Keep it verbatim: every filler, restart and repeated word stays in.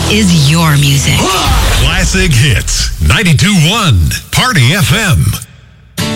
is your music. Classic Hits, ninety-two point one, Party F M.